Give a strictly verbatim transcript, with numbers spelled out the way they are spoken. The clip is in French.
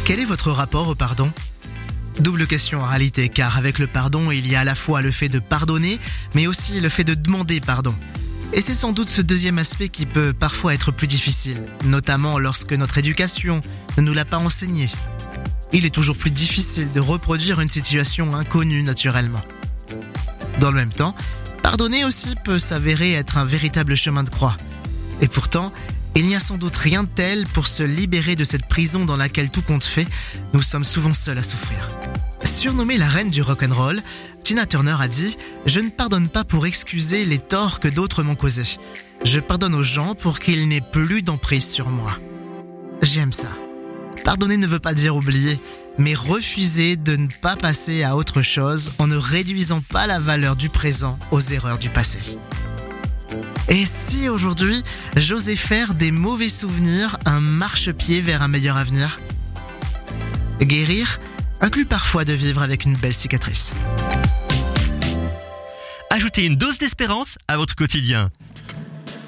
Quel est votre rapport au pardon ? Double question en réalité, car avec le pardon, il y a à la fois le fait de pardonner, mais aussi le fait de demander pardon. Et c'est sans doute ce deuxième aspect qui peut parfois être plus difficile, notamment lorsque notre éducation ne nous l'a pas enseigné. Il est toujours plus difficile de reproduire une situation inconnue naturellement. Dans le même temps, pardonner aussi peut s'avérer être un véritable chemin de croix. Et pourtant, il n'y a sans doute rien de tel pour se libérer de cette prison dans laquelle tout compte fait, nous sommes souvent seuls à souffrir. Surnommée la reine du rock'n'roll, Tina Turner a dit « Je ne pardonne pas pour excuser les torts que d'autres m'ont causés. Je pardonne aux gens pour qu'ils n'aient plus d'emprise sur moi. » J'aime ça. Pardonner ne veut pas dire oublier, mais refuser de ne pas passer à autre chose en ne réduisant pas la valeur du présent aux erreurs du passé. Et si aujourd'hui, j'osais faire des mauvais souvenirs un marchepied vers un meilleur avenir ? Guérir inclut parfois de vivre avec une belle cicatrice. Ajoutez une dose d'espérance à votre quotidien.